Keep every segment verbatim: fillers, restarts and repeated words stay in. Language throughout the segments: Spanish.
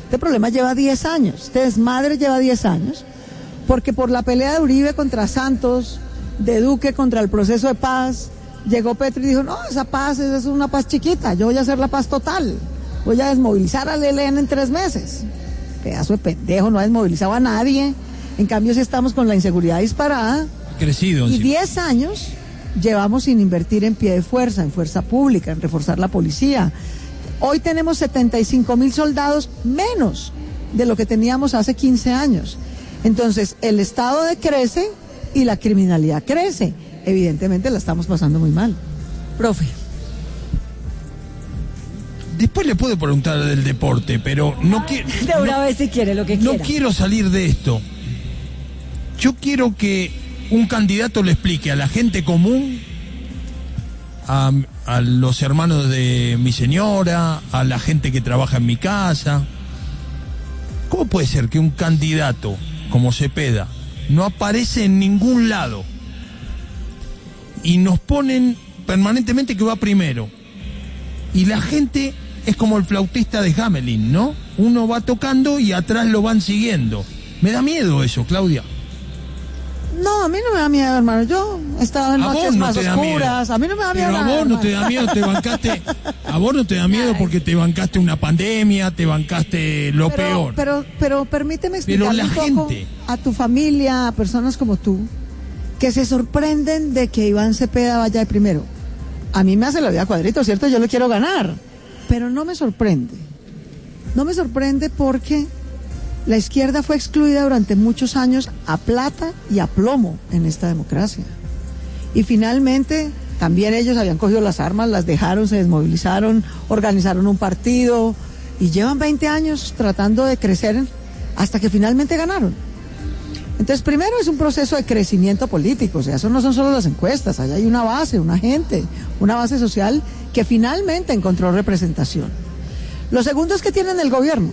Este problema lleva diez años, este desmadre lleva diez años, porque por la pelea de Uribe contra Santos, de Duque contra el proceso de paz, llegó Petro y dijo, no, esa paz es una paz chiquita, yo voy a hacer la paz total, voy a desmovilizar al E L N en tres meses. Pedazo de pendejo, no ha desmovilizado a nadie, en cambio si estamos con la inseguridad disparada, crecido, y sí. diez años llevamos sin invertir en pie de fuerza, en fuerza pública, en reforzar la policía. Hoy tenemos setenta y cinco mil soldados menos de lo que teníamos hace quince años. Entonces, el Estado decrece y la criminalidad crece. Evidentemente la estamos pasando muy mal. Profe. Después le puedo preguntar del deporte, pero no quiero... De una no, vez si quiere, lo que no quiera. No quiero salir de esto. Yo quiero que un candidato le explique a la gente común, a, a los hermanos de mi señora, a la gente que trabaja en mi casa. ¿Cómo puede ser que un candidato como Cepeda no aparece en ningún lado y nos ponen permanentemente que va primero? Y la gente es como el flautista de Hamelin, ¿no? Uno va tocando y atrás lo van siguiendo. Me da miedo eso, Claudia. No, a mí no me da miedo, hermano. Yo he estado en A noches vos no más te da oscuras. miedo. A mí no me da miedo Pero a nada, vos no hermano. te da miedo, te bancaste. A vos no te da miedo porque te bancaste una pandemia, te bancaste lo pero, peor. Pero, pero permíteme Pero explicarle la un poco gente. a tu familia, a personas como tú, que se sorprenden de que Iván Cepeda vaya de primero. A mí me hace la vida cuadrito, ¿cierto? Yo le quiero ganar. Pero no me sorprende. No me sorprende porque la izquierda fue excluida durante muchos años a plata y a plomo en esta democracia. Y finalmente también ellos habían cogido las armas, las dejaron, se desmovilizaron, organizaron un partido y llevan veinte años tratando de crecer hasta que finalmente ganaron. Entonces, primero es un proceso de crecimiento político, o sea, eso no son solo las encuestas, allá hay una base, una gente, una base social que finalmente encontró representación. Lo segundo es que tienen el gobierno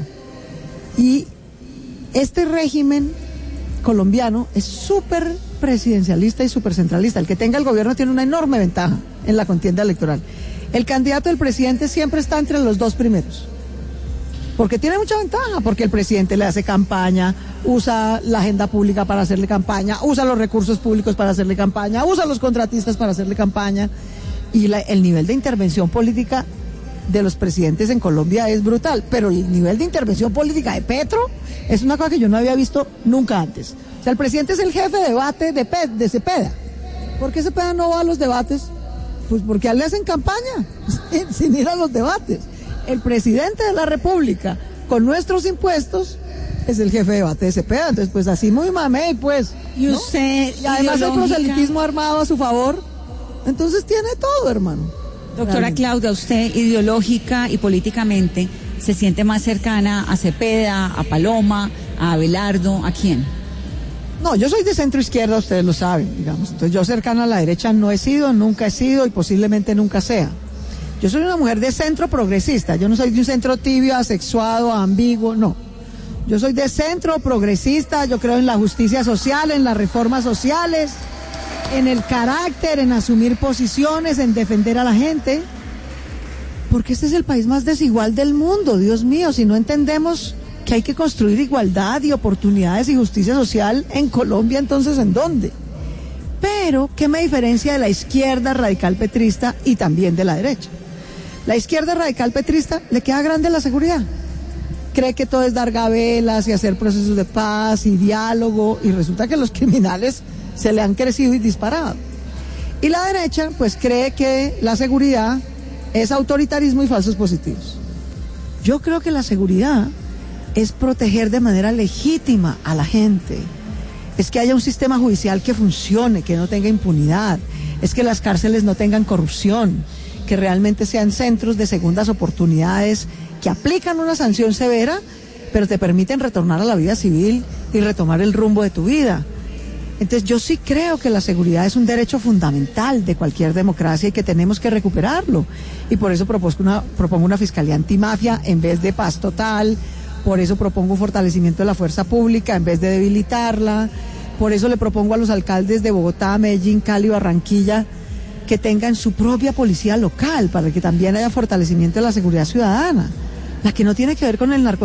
y este régimen colombiano es súper presidencialista y súper centralista. El que tenga el gobierno tiene una enorme ventaja en la contienda electoral. El candidato del presidente siempre está entre los dos primeros. Porque tiene mucha ventaja, porque el presidente le hace campaña, usa la agenda pública para hacerle campaña, usa los recursos públicos para hacerle campaña, usa los contratistas para hacerle campaña. Y la, el nivel de intervención política de los presidentes en Colombia es brutal, pero el nivel de intervención política de Petro es una cosa que yo no había visto nunca antes. O sea, el presidente es el jefe de debate de, Pe de Cepeda. ¿Por qué Cepeda no va a los debates? Pues porque a él le hacen campaña, sin, sin ir a los debates. El presidente de la República, con nuestros impuestos, es el jefe de debate de Cepeda. Entonces, pues así muy mamey, pues. Y ¿no? usted, y además el ideológica... proselitismo armado a su favor. Entonces tiene todo, hermano. Doctora Realmente. Claudia, usted ideológica y políticamente se siente más cercana a Cepeda, a Paloma, a Abelardo, ¿a quién? No, yo soy de centro izquierda, ustedes lo saben, digamos. Entonces yo cercana a la derecha no he sido, nunca he sido y posiblemente nunca sea. Yo soy una mujer de centro progresista, yo no soy de un centro tibio, asexuado, ambiguo, no. Yo soy de centro progresista, yo creo en la justicia social, en las reformas sociales, en el carácter, en asumir posiciones, en defender a la gente, porque este es el país más desigual del mundo, Dios mío. Si no entendemos que hay que construir igualdad y oportunidades y justicia social en Colombia, entonces ¿en dónde? Pero, ¿qué me diferencia de la izquierda radical petrista y también de la derecha? La izquierda radical petrista le queda grande la seguridad. Cree que todo es dar gabelas y hacer procesos de paz y diálogo, y resulta que los criminales se le han crecido y disparado. Y la derecha, pues cree que la seguridad es autoritarismo y falsos positivos. Yo creo que la seguridad es proteger de manera legítima a la gente, es que haya un sistema judicial que funcione, que no tenga impunidad, es que las cárceles no tengan corrupción, que realmente sean centros de segundas oportunidades que aplican una sanción severa, pero te permiten retornar a la vida civil y retomar el rumbo de tu vida. Entonces yo sí creo que la seguridad es un derecho fundamental de cualquier democracia y que tenemos que recuperarlo. Y por eso propongo una, propongo una fiscalía antimafia en vez de paz total, por eso propongo un fortalecimiento de la fuerza pública en vez de debilitarla, por eso le propongo a los alcaldes de Bogotá, Medellín, Cali, Barranquilla, que tengan su propia policía local, para que también haya fortalecimiento de la seguridad ciudadana, la que no tiene que ver con el narcotráfico